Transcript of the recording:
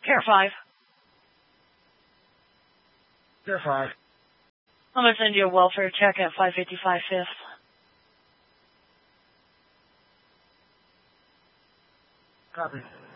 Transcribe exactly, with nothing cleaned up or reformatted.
Care five. Care five. I'm going to send you a welfare check at five fifty-five Fifth. Copy.